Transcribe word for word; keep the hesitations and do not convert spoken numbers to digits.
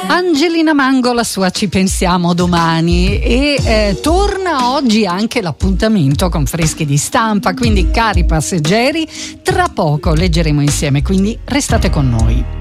Angelina Mango, la sua Ci pensiamo domani, e eh, torna oggi anche l'appuntamento con Freschi di Stampa, quindi cari passeggeri, tra poco leggeremo insieme, quindi restate con noi.